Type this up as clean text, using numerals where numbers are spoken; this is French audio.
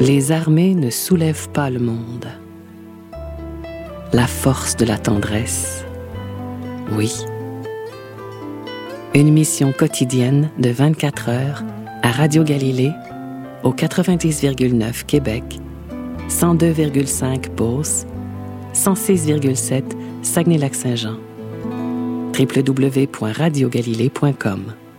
Les armées ne soulèvent pas le monde. La force de la tendresse, oui. Une mission quotidienne de 24 heures à Radio Galilée, au 90,9 Québec, 102,5 Beauce, 106,7 Saguenay-Lac-Saint-Jean. www.radiogalilée.com